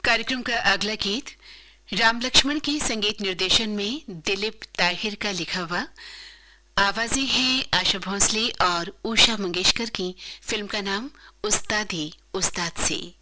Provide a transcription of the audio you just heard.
कार्यक्रम का अगला गीत राम लक्ष्मण की संगीत निर्देशन में दिलीप ताहिर का लिखा हुआ, आवाजें हैं आशा भोंसले और उषा मंगेशकर की। फिल्म का नाम उस्तादी उस्ताद से।